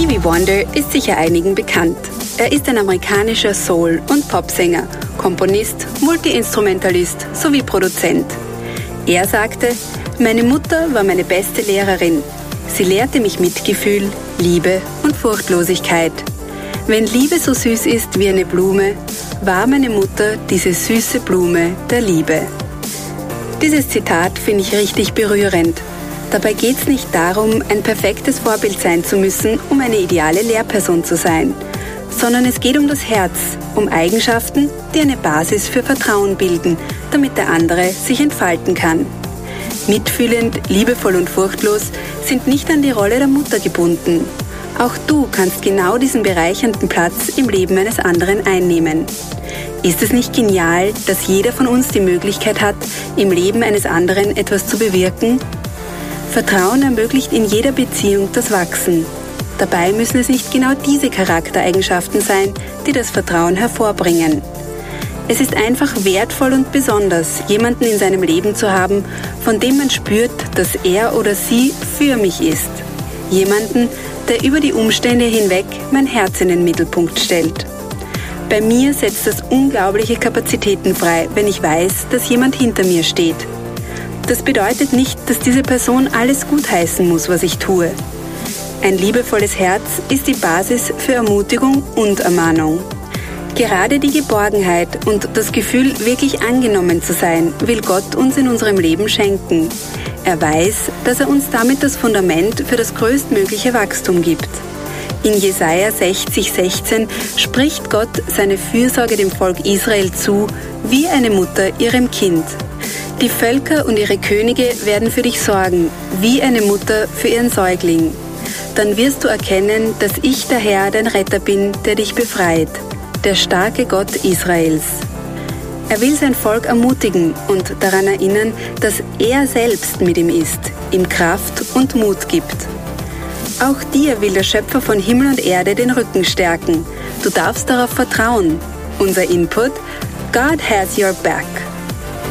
Stevie Wonder ist sicher einigen bekannt. Er ist ein amerikanischer Soul- und Popsänger, Komponist, Multiinstrumentalist sowie Produzent. Er sagte: Meine Mutter war meine beste Lehrerin. Sie lehrte mich Mitgefühl, Liebe und Furchtlosigkeit. Wenn Liebe so süß ist wie eine Blume, war meine Mutter diese süße Blume der Liebe. Dieses Zitat finde ich richtig berührend. Dabei geht es nicht darum, ein perfektes Vorbild sein zu müssen, um eine ideale Lehrperson zu sein, sondern es geht um das Herz, um Eigenschaften, die eine Basis für Vertrauen bilden, damit der andere sich entfalten kann. Mitfühlend, liebevoll und furchtlos sind nicht an die Rolle der Mutter gebunden. Auch du kannst genau diesen bereichernden Platz im Leben eines anderen einnehmen. Ist es nicht genial, dass jeder von uns die Möglichkeit hat, im Leben eines anderen etwas zu bewirken? Vertrauen ermöglicht in jeder Beziehung das Wachsen. Dabei müssen es nicht genau diese Charaktereigenschaften sein, die das Vertrauen hervorbringen. Es ist einfach wertvoll und besonders, jemanden in seinem Leben zu haben, von dem man spürt, dass er oder sie für mich ist. Jemanden, der über die Umstände hinweg mein Herz in den Mittelpunkt stellt. Bei mir setzt das unglaubliche Kapazitäten frei, wenn ich weiß, dass jemand hinter mir steht. Das bedeutet nicht, dass diese Person alles gutheißen muss, was ich tue. Ein liebevolles Herz ist die Basis für Ermutigung und Ermahnung. Gerade die Geborgenheit und das Gefühl, wirklich angenommen zu sein, will Gott uns in unserem Leben schenken. Er weiß, dass er uns damit das Fundament für das größtmögliche Wachstum gibt. In Jesaja 60,16 spricht Gott seine Fürsorge dem Volk Israel zu, wie eine Mutter ihrem Kind. Die Völker und ihre Könige werden für dich sorgen, wie eine Mutter für ihren Säugling. Dann wirst du erkennen, dass ich der Herr, dein Retter bin, der dich befreit, der starke Gott Israels. Er will sein Volk ermutigen und daran erinnern, dass er selbst mit ihm ist, ihm Kraft und Mut gibt. Auch dir will der Schöpfer von Himmel und Erde den Rücken stärken. Du darfst darauf vertrauen. Unser Input: God has your back.